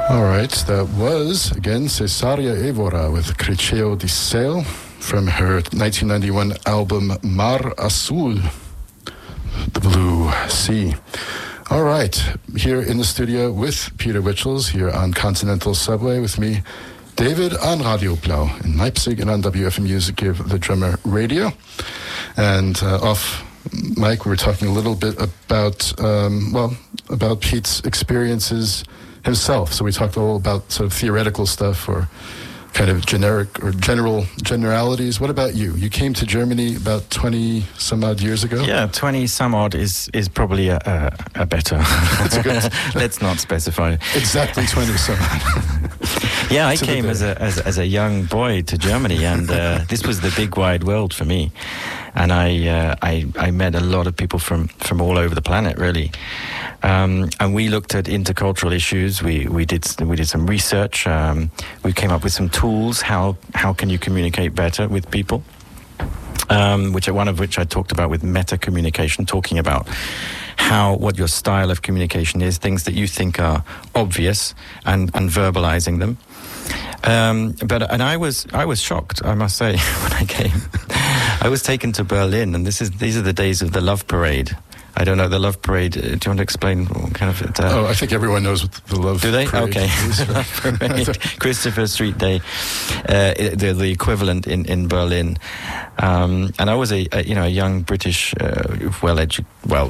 All right, that was, again, Cesaria Evora with Criceo di Sale from her 1991 album Mar Azul, The Blue Sea. All right, here in the studio with Peter Witchels, here on Continental Subway with me, David on Radio Blau in Leipzig and on WFM Music Give the Drummer Radio. And off mic, we were talking a little bit about, about Pete's experiences himself. So we talked all about sort of theoretical stuff or kind of generic or generalities. What about you? You came to Germany about 20 some odd years ago? Yeah, 20 some odd is probably a better. That's a good. Let's not specify. Exactly 20 some odd. Yeah, I came as a young boy to Germany, and this was the big wide world for me. And I met a lot of people from all over the planet, really. And we looked at intercultural issues. We did some research. We came up with some tools. How can you communicate better with people? One of which I talked about with meta communication, talking about what your style of communication is, things that you think are obvious, and verbalizing them. But I was shocked, I must say, when I came. I was taken to Berlin, and these are the days of the Love Parade. I don't know, the Love Parade, do you want to explain what kind of... I think everyone knows what the Love Parade is. Do they? Okay. Love Parade. Christopher Street Day, the equivalent in Berlin. And I was a young British, polite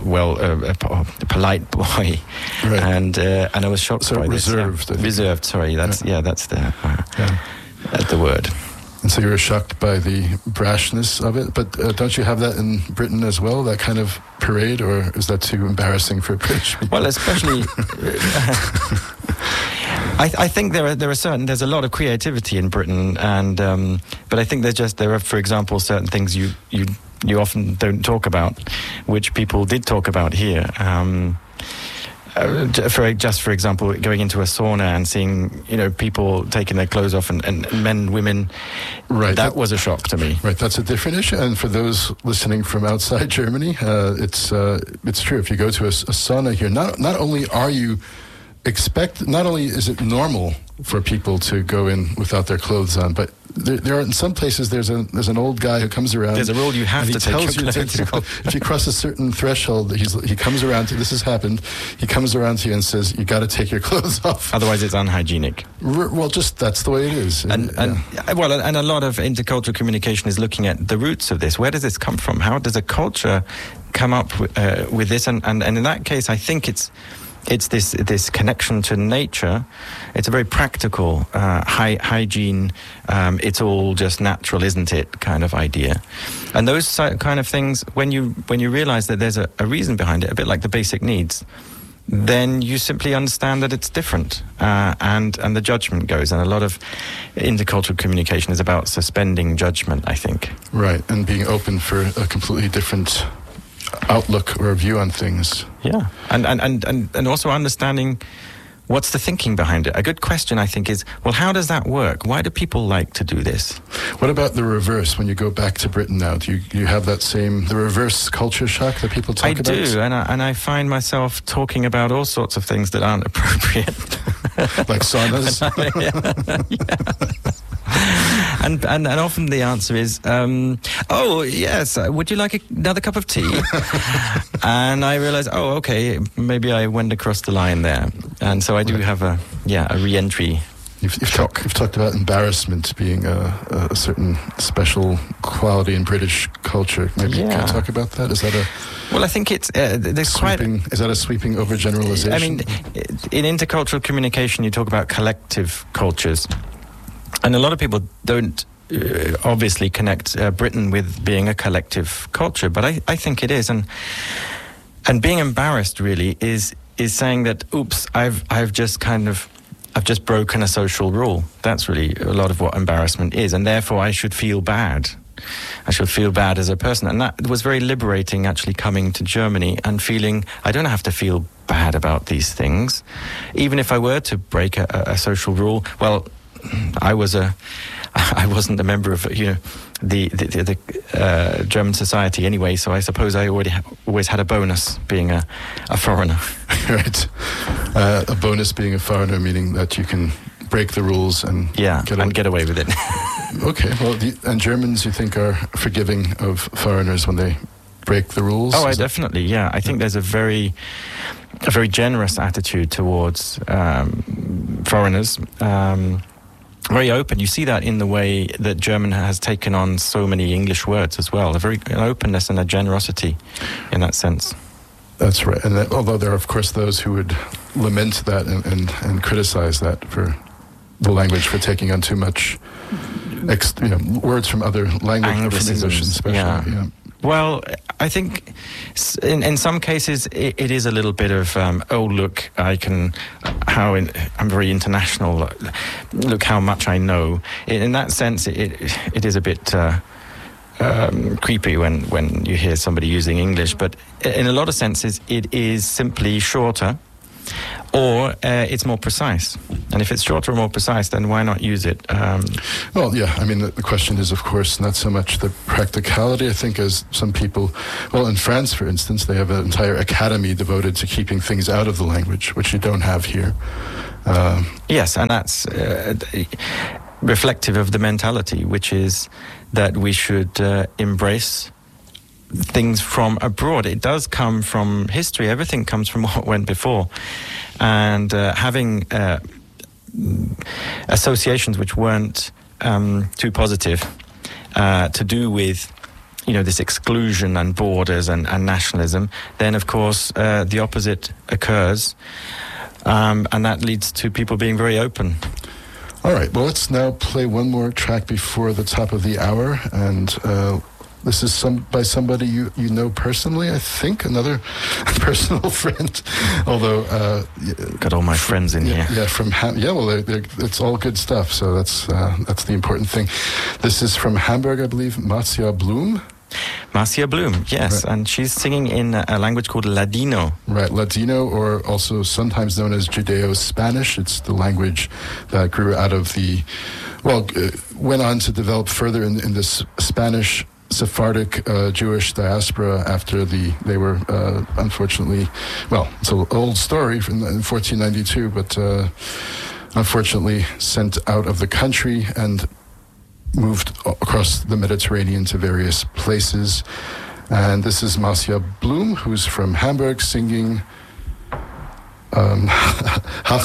boy. Right. And I was shocked by reserved. This. Reserved, sorry. That's the word. And so you were shocked by the brashness of it, but don't you have that in Britain as well, that kind of parade, or is that too embarrassing for British people? Well, especially... I think there's a lot of creativity in Britain, and but I think there are, for example, certain things you often don't talk about, which people did talk about here. For example, going into a sauna and seeing people taking their clothes off and men, women, right? That was a shock to me. Right, that's a different issue. And for those listening from outside Germany, it's true. If you go to a sauna here, not only is it normal for people to go in without their clothes on, but there are in some places there's an old guy who comes around. There's a rule you have to take your clothes off. If you cross a certain threshold, he comes around to, this has happened, he comes around to you and says, you got to take your clothes off. Otherwise it's unhygienic. Well, just that's the way it is. And a lot of intercultural communication is looking at the roots of this. Where does this come from? How does a culture come up with this? And in that case, I think it's this connection to nature. It's a very practical hygiene. It's all just natural, isn't it? Kind of idea. And those kind of things, when you realize that there's a reason behind it, a bit like the basic needs, then you simply understand that it's different, and the judgment goes. And a lot of intercultural communication is about suspending judgment, I think. Right, and being open for a completely different outlook or a view on things. Yeah, and also understanding what's the thinking behind it. A good question, I think, is, well, how does that work? Why do people like to do this? What about the reverse? When you go back to Britain now, do you have the reverse culture shock that people talk about? I do, and I find myself talking about all sorts of things that aren't appropriate. Like saunas? Yeah. And often the answer is, oh, yes, would you like another cup of tea? And I realize, oh, okay, maybe I went across the line there. And so I do have a re-entry. You've talked about embarrassment being a certain special quality in British culture. Maybe you can talk about that? Is that a... Well, I think it's there's is that a sweeping overgeneralization? I mean, in intercultural communication, you talk about collective cultures. And a lot of people don't obviously connect Britain with being a collective culture, but I think it is. And being embarrassed really is saying that, oops, I've just broken a social rule. That's really a lot of what embarrassment is, and therefore I should feel bad. I should feel bad as a person. And that was very liberating, actually, coming to Germany and feeling I don't have to feel bad about these things. Even if I were to break a social rule, well, I wasn't a member of the German society anyway, so I suppose I always had a bonus being a foreigner. Right. A bonus being a foreigner, meaning that you can break the rules and get away with it. Okay. Well, and Germans, you think, are forgiving of foreigners when they break the rules? Oh, definitely. Yeah, I think there's a very generous attitude towards foreigners. Very open. You see that in the way that German has taken on so many English words as well. An openness and a generosity in that sense. That's right. And although there are, of course, those who would lament that and criticize that for the language for taking on too much words from other languages, from English especially. Yeah. Well, I think in some cases it is a little bit of I'm very international. Look how much I know. In that sense, it is a bit creepy when you hear somebody using English. But in a lot of senses, it is simply shorter, or it's more precise. And if it's shorter or more precise, then why not use it? Well, yeah, I mean, the question is, of course, not so much the practicality, I think, as some people... Well, in France, for instance, they have an entire academy devoted to keeping things out of the language, which you don't have here. Yes, and that's reflective of the mentality, which is that we should embrace things from abroad. It does come from history. Everything comes from what went before. And having associations which weren't too positive to do with, this exclusion and borders and nationalism, then, of course, the opposite occurs. And that leads to people being very open. All right. Well, let's now play one more track before the top of the hour. And this is by somebody you know personally, I think, another personal friend. Although got all my friends in here. Yeah, from it's all good stuff. So that's the important thing. This is from Hamburg, I believe, Marcia Blum. Marcia Blum, yes, right. And she's singing in a language called Ladino. Right, Ladino, or also sometimes known as Judeo-Spanish. It's the language that grew out of went on to develop further in this Spanish Sephardic Jewish diaspora after they were unfortunately, it's an old story from 1492, but unfortunately sent out of the country and moved across the Mediterranean to various places. And this is Marcia Blum, who's from Hamburg, singing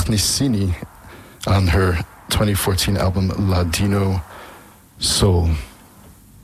Hachnissini on her 2014 album Ladino Soul.